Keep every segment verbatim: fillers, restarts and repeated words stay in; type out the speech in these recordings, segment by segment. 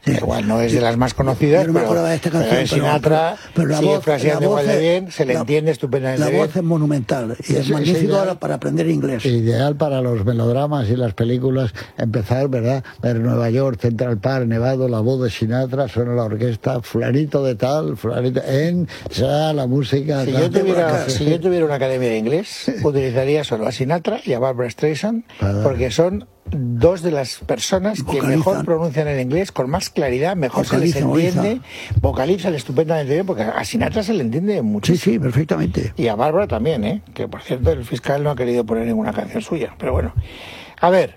Sí. Igual no es de las más conocidas, yo no me pero, acordaba de esta canción, pero Sinatra pero, pero la sigue voz, fraseando la voz igual de es, bien, se le la, entiende estupendamente la bien. voz es monumental y es, es magnífico es ahora para aprender inglés. Ideal para los melodramas y las películas, empezar, ¿verdad? Ver Nueva York, Central Park, Nevado, la voz de Sinatra, suena la orquesta, fulanito de tal, fulanito, en, ya la música... Si, tal, yo tuviera, tal, si yo tuviera una academia de inglés, utilizaría solo a Sinatra y a Barbra Streisand, porque son dos de las personas que vocalizan. mejor pronuncian el inglés, con más claridad, mejor Vocaliza, se les entiende, vocaliza. vocalizan estupendamente bien, porque a Sinatra se le entiende mucho. Sí, sí, perfectamente. Y a Bárbara también, ¿eh? Que por cierto el fiscal no ha querido poner ninguna canción suya, pero bueno. A ver,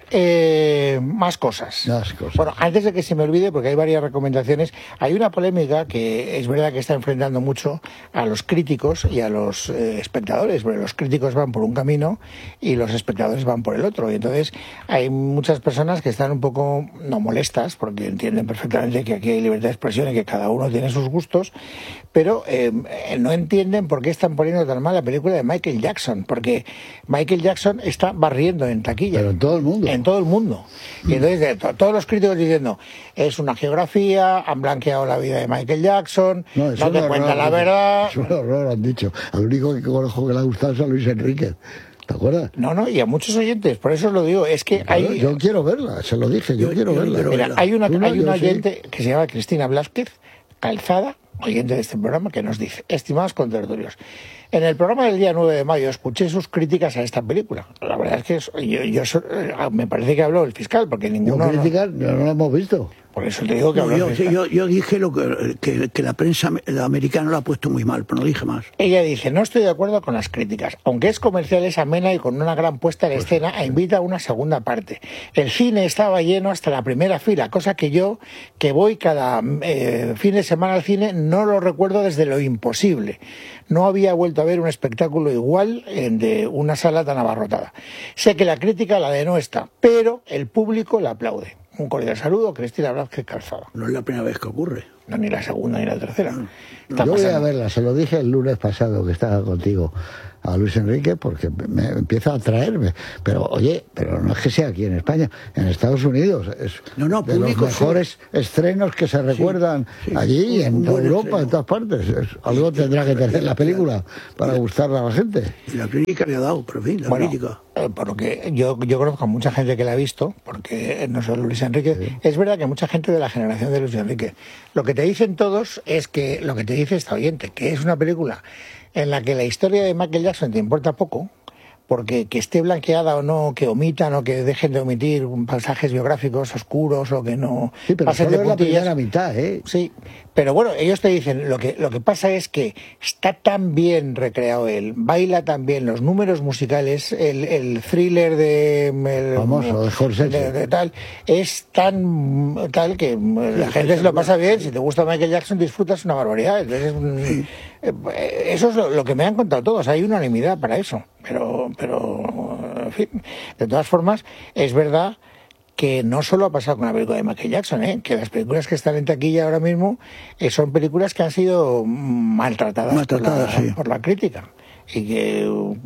eh, más cosas. Más cosas. Bueno, antes de que se me olvide, porque hay varias recomendaciones, hay una polémica que es verdad que está enfrentando mucho a los críticos y a los eh, espectadores, porque los críticos van por un camino y los espectadores van por el otro. Y entonces hay muchas personas que están un poco, no molestas, porque entienden perfectamente que aquí hay libertad de expresión y que cada uno tiene sus gustos, pero eh, no entienden por qué están poniendo tan mal la película de Michael Jackson, porque Michael Jackson está barriendo en taquilla. Pero en todo el mundo. En todo el mundo. Y entonces to- todos los críticos diciendo, es una geografía, han blanqueado la vida de Michael Jackson, no, es no un te horror, cuentan la verdad. Es un horror, han dicho. Al único que conozco que le ha gustado es a Luis Enrique. ¿Te acuerdas? No, no, y a muchos oyentes, por eso os lo digo, es que Claro, hay... yo quiero verla, se lo dije, yo, Yo- quiero yo verla. quiero Mira, hay una, Tú no, hay una yo sí. oyente que se llama Cristina Blázquez, Calzada, oyente de este programa, que nos dice, estimados contertulios, en el programa del día nueve de mayo escuché sus críticas a esta película. La verdad es que es- yo, yo so- me parece que habló el fiscal, porque Yo ninguno... criticar, no, no lo hemos visto. Por eso te digo que No, habló yo, el fiscal. yo, yo dije lo que, que, que la prensa la americana lo ha puesto muy mal, pero no dije más. Ella dice, no estoy de acuerdo con las críticas. Aunque es comercial, es amena y con una gran puesta en escena e invita a una segunda parte. El cine estaba lleno hasta la primera fila, cosa que yo, que voy cada eh, fin de semana al cine, no lo recuerdo desde lo imposible. No había vuelto a ver un espectáculo igual en de una sala tan abarrotada. Sé que la crítica la de no está, pero el público la aplaude. Un cordial saludo, Cristina Blázquez Calzada. No es la primera vez que ocurre. No, ni la segunda ni la tercera. No, Está Yo voy a pasando. verla, se lo dije el lunes pasado que estaba contigo a Luis Enrique porque me empieza a atraerme. Pero oye, pero no es que sea aquí en España, en Estados Unidos es No, no, de los público, mejores estrenos que se recuerdan sí, allí y en un toda buen Europa, estreno. en todas partes. Es- algo tendrá que tener la película para gustarle a la gente. Y la crítica le ha dado, pero en fin, la Bueno, crítica. eh, por lo que yo, yo conozco a mucha gente que la ha visto, porque no solo Luis Enrique, es verdad que mucha gente de la generación de Luis Enrique. Lo que te dicen todos es que, lo que te dice esta oyente, que es una película en la que la historia de Michael Jackson te importa poco, porque que esté blanqueada o no, que omitan o que dejen de omitir pasajes biográficos oscuros o que no Sí, pero pasen solo de es la puntillas. primera mitad, ¿eh? Sí, pero bueno, ellos te dicen, lo que, lo que pasa es que está tan bien recreado él, baila tan bien, los números musicales, el, el thriller de... El, Famoso, de Scorsese. de- de tal, es tan tal que la gente se lo pasa bien, si te gusta Michael Jackson disfrutas una barbaridad. Entonces, mm, eh, eso es lo, lo que me han contado todos, hay unanimidad para eso, pero, pero, en fin, de todas formas, es verdad que no solo ha pasado con la película de Michael Jackson, ¿eh? Que las películas que están en taquilla ahora mismo eh, son películas que han sido maltratadas, Maltratadas, por, la, sí. por la crítica. Y que,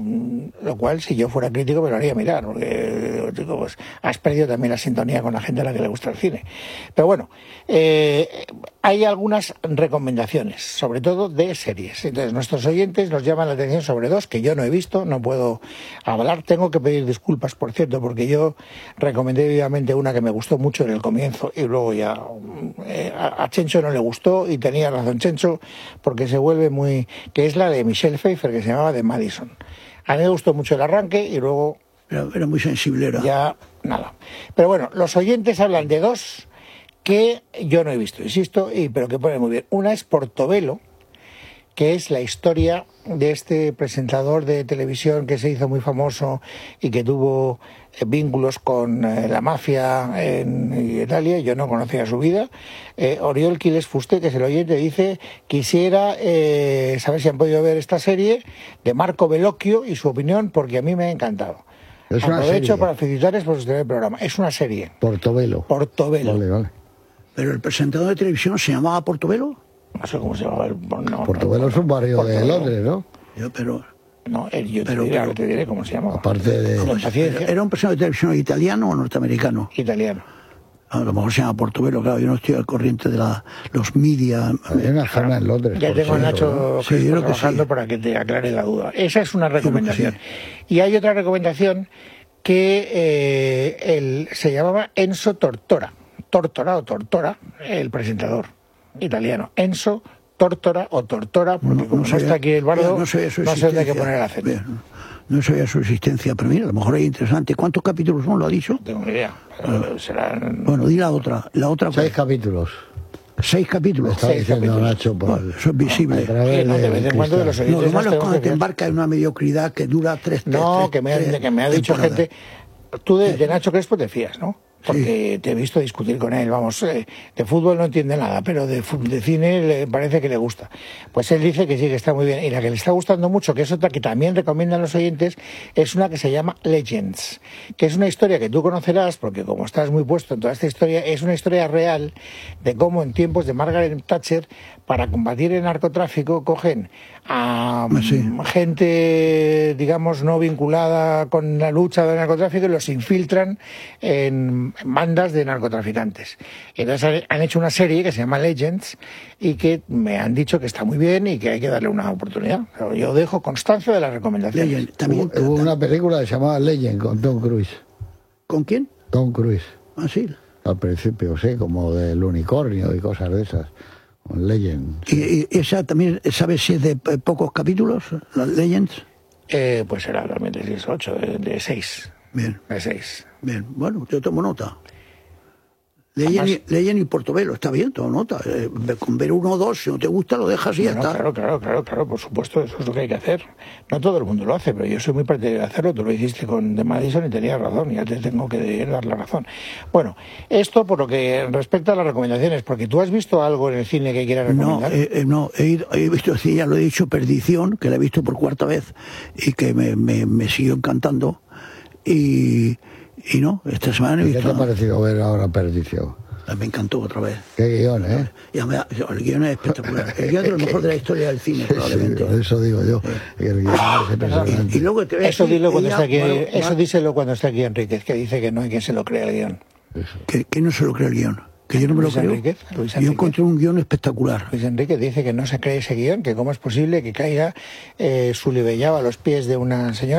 mm, lo cual, si yo fuera crítico, me lo haría mirar, porque, chico, pues, has perdido también la sintonía con la gente a la que le gusta el cine. Pero bueno, eh, hay algunas recomendaciones, sobre todo de series. Entonces, nuestros oyentes nos llaman la atención sobre dos que yo no he visto, no puedo hablar. Tengo que pedir disculpas, por cierto, porque yo recomendé vivamente una que me gustó mucho en el comienzo y luego ya eh, a, a Chencho no le gustó, y tenía razón Chencho, porque se vuelve muy... que es la de Michelle Pfeiffer, que se llamaba The Madison. A mí me gustó mucho el arranque y luego Era, era muy sensible. Era. ya nada. Pero bueno, los oyentes hablan de dos que yo no he visto, insisto, y pero que ponen muy bien. Una es Portobelo, que es la historia de este presentador de televisión que se hizo muy famoso y que tuvo eh, vínculos con eh, la mafia en Italia. Yo no conocía su vida. Eh, Oriol Quiles Fuste, que es el oyente, dice: quisiera eh, saber si han podido ver esta serie de Marco Bellocchio y su opinión, porque a mí me ha encantado. Es una Aprovecho serie. para felicitarles por sostener el programa. Es una serie. Portobelo. Portobelo. Vale, vale. Pero el presentador de televisión se llamaba Portobelo. No sé cómo se llama. el- No, Portobelo no, es un barrio de Portobelo. Londres, ¿no? Yo, pero No, el- yo te, Pero- diré, pero- ahora te diré cómo se llamaba. Aparte de... Con paciencia. ¿era un presentador de televisión italiano o norteamericano? Italiano. A lo mejor se llama Portobelo, claro, yo no estoy al corriente de la, los media. Hay una zona en Londres. Ya tengo a Nacho ¿no? Sí, Crespo yo creo que trabajando sí. para que te aclare la duda. Esa es una Yo creo que recomendación. sí. Y hay otra recomendación que eh, el, se llamaba Enzo Tortora. Tortora o Tortora, el presentador italiano. Enzo Tortora o Tortora, porque No, como no no, sabía- está aquí el bardo, no no, sabía su sé dónde hay que existencia. poner el acento. Bien, no sabía su existencia, pero mira, a lo mejor es interesante. ¿Cuántos capítulos son? ¿Lo ha dicho? No tengo ni idea. Pero serán... Bueno, di la otra. La otra Seis pues, capítulos. seis capítulos. Está Seis diciendo capítulos. Nacho por, Bueno, eso es visible. a través Sí, no, de del vez en cuando de los cristal. No, lo oyentes malo es nos cuando te tenemos que fiar. embarcas en una mediocridad que dura tres No, tres- que me, ha, tres que me ha dicho temporadas. gente... Tú de, de Nacho Crespo te fías, ¿no? Porque te he visto discutir con él, vamos, eh, de fútbol no entiende nada, pero de, fu- de cine le parece que le gusta. Pues él dice que sí, que está muy bien. Y la que le está gustando mucho, que es otra que también recomiendan los oyentes, es una que se llama Legends, que es una historia que tú conocerás, porque como estás muy puesto en toda esta historia, es una historia real de cómo en tiempos de Margaret Thatcher, para combatir el narcotráfico, cogen a Ah, sí. mm, gente, digamos, no vinculada con la lucha del narcotráfico y los infiltran en bandas de narcotraficantes. Entonces han hecho una serie que se llama Legends y que me han dicho que está muy bien y que hay que darle una oportunidad. Pero yo dejo constancia de las recomendaciones. Legend, también, Hubo, hubo una película que se llamaba Legend con Tom Cruise. ¿Con quién? Tom Cruise. Ah, sí. Al principio, sí, como del unicornio y cosas de esas. Con Legend. ¿Y, y esa también, sabes si es de eh, pocos capítulos, las Legends? Eh, pues será realmente dieciocho, de, de seis. Bien, De seis. bien. Bueno, yo tomo nota. Legend y, Legend y Portobelo, está bien, tomo nota. Eh, con ver uno o dos, si no te gusta, lo dejas y ya No, está. claro, claro, claro, claro, por supuesto, eso es lo que hay que hacer. No todo el mundo lo hace, pero yo soy muy partidario de hacerlo. Tú lo hiciste con The Madison y tenías razón, ya te tengo que dar la razón. Bueno, esto por lo que respecta a las recomendaciones, porque tú has visto algo en el cine que quieras No, recomendar. eh, eh, no, he, ido- he visto, sí, ya lo he dicho, Perdición, que la he visto por cuarta vez y que me, me, me siguió encantando. Y, y no, esta semana he ¿Qué te visto. ha parecido ver ahora Perdición? Me encantó otra vez. Qué guión, ¿eh? Y además, el guión es espectacular. El guión es lo mejor de la historia del cine, Sí, probablemente. sí, eso digo yo. que el guión es impresionante. Y luego te voy a Eso decir, dilo cuando ella- está aquí, bueno, eso va- díselo cuando está aquí Enríquez, que dice que no hay quien se lo crea el guión. que, que no se lo cree el guión. Que yo no me lo Luis creo. Enríquez, Luis Yo Enríquez. encontré un guión espectacular. Luis Enrique dice que no se cree ese guión, que cómo es posible que caiga eh, su libellaba a los pies de una señora